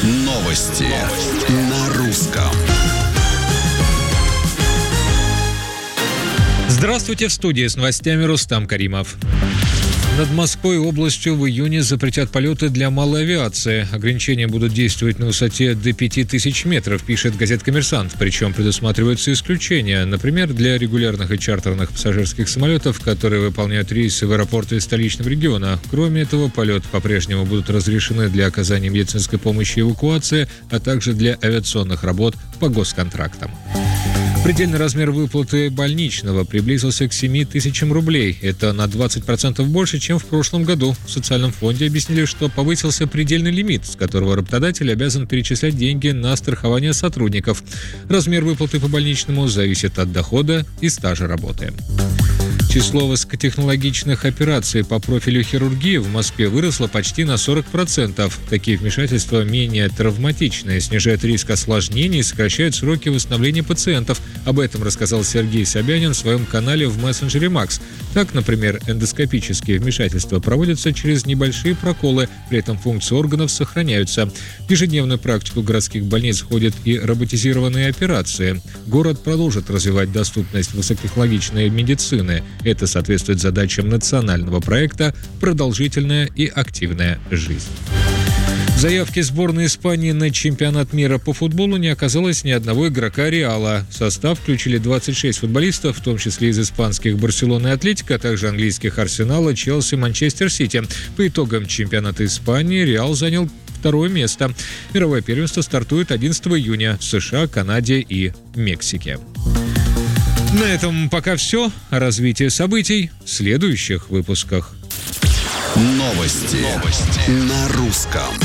Новости на русском. Здравствуйте, в студии с новостями Рустам Каримов. Над Москвой и областью в июне запретят полеты для малой авиации. Ограничения будут действовать на высоте до 5000 метров, пишет газета «Коммерсант». Причем предусматриваются исключения. Например, для регулярных и чартерных пассажирских самолетов, которые выполняют рейсы в аэропорты столичного региона. Кроме этого, полеты по-прежнему будут разрешены для оказания медицинской помощи и эвакуации, а также для авиационных работ по госконтрактам. Предельный размер выплаты больничного приблизился к 7 тысячам рублей. Это на 20% больше, чем в прошлом году. В социальном фонде объяснили, что повысился предельный лимит, с которого работодатель обязан перечислять деньги на страхование сотрудников. Размер выплаты по больничному зависит от дохода и стажа работы. Число высокотехнологичных операций по профилю хирургии в Москве выросло почти на 40%. Такие вмешательства менее травматичные, снижают риск осложнений и сокращают сроки восстановления пациентов. Об этом рассказал Сергей Собянин в своем канале в мессенджере Макс. Так, например, эндоскопические вмешательства проводятся через небольшие проколы, при этом функции органов сохраняются. В ежедневную практику городских больниц входят и роботизированные операции. Город продолжит развивать доступность высокотехнологичной медицины. Это соответствует задачам национального проекта «Продолжительная и активная жизнь». В заявке сборной Испании на чемпионат мира по футболу не оказалось ни одного игрока «Реала». В состав включили 26 футболистов, в том числе из испанских «Барселоны» и «Атлетико», а также английских «Арсенала», «Челси», «Манчестер Сити». По итогам чемпионата Испании «Реал» занял второе место. Мировое первенство стартует 11 июня в США, Канаде и Мексике. На этом пока все. О развитии событий в следующих выпусках. Новости на русском.